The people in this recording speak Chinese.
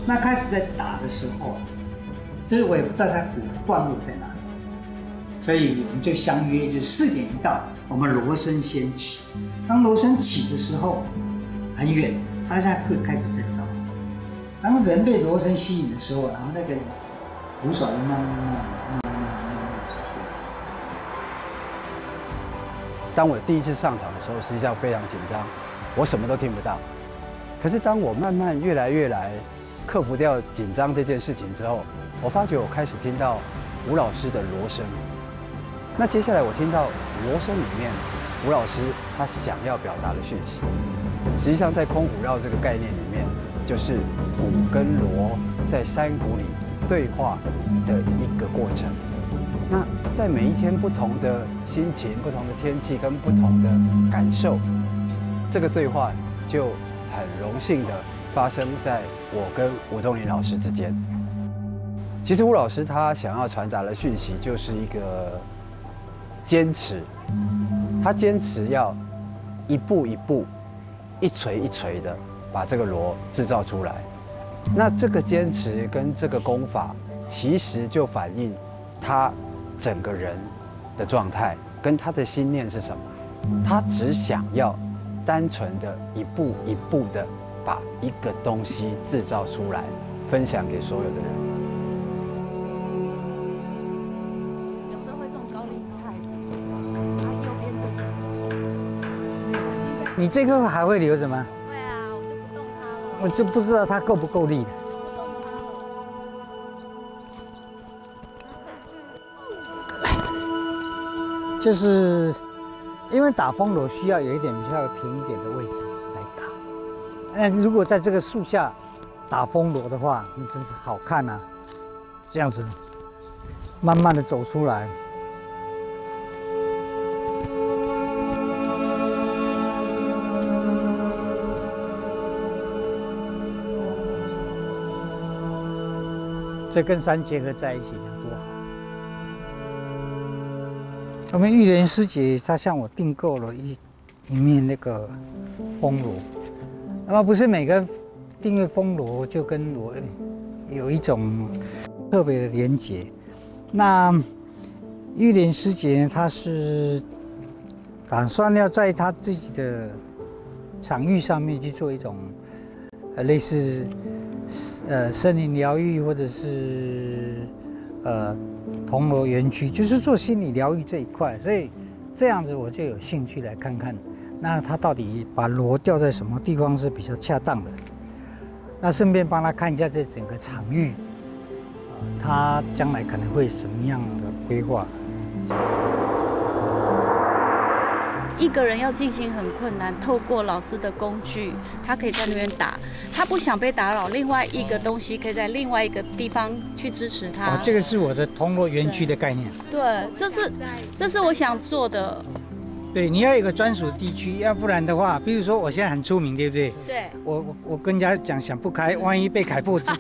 那开始在打的时候，就是我也不知道它鼓的段落在哪里，所以我们就相约，就是4点一到，我们锣声先起。当锣声起的时候，很远，大家会开始在找。当人被锣声吸引的时候，然后那个鼓手慢慢走出来。 当我第一次上场的时候，实际上非常紧张，我什么都听不到。可是当我慢慢越来克服掉紧张这件事情之后，我发觉我开始听到吴老师的锣声。那接下来我听到锣声里面，吴老师他想要表达的讯息，实际上在空鼓绕这个概念里面，就是鼓跟锣在山谷里对话的一个过程。那在每一天不同的心情、不同的天气跟不同的感受，这个对话就很荣幸的发生在我跟吴宗麟老师之间。其实吴老师他想要传达的讯息就是一个坚持，他坚持要一步一步、一锤一锤的把这个锣制造出来。那这个坚持跟这个功法，其实就反映他整个人的状态跟他的心念是什么。他只想要单纯的一步一步的把一个东西制造出来，分享给所有的人。 有时候会种高丽菜，然后右边这个是树。 你这颗还会留着吗？ 对啊，我就不动它了。 我就不知道它够不够力了。就是因为打风锣需要有一点比较平一点的位置来打。如果在这个树下打风锣的话，那真是好看啊！这样子慢慢的走出来。这跟山结合在一起能多好！我们玉莲师姐她向我订购了一面那个风锣，那么不是每个订阅风锣就跟我有一种特别的连结。那玉莲师姐她是打算要在她自己的场域上面去做一种类似森林疗愈或者是铜锣园区，就是做心理疗愈这一块，所以这样子我就有兴趣来看看，那他到底把锣吊在什么地方是比较恰当的？那顺便帮他看一下这整个场域，他将来可能会什么样的规划？ 一个人要进行很困难，透过老师的工具，他可以在那边打，他不想被打扰，另外一个东西可以在另外一个地方去支持他。 这个是我的铜锣园区的概念。 对，这是我想做的。 对，你要有一个专属地区，要不然的话，比如说我现在很出名，对不对？ 对。 我跟人家讲想不开，万一被凯擘知道。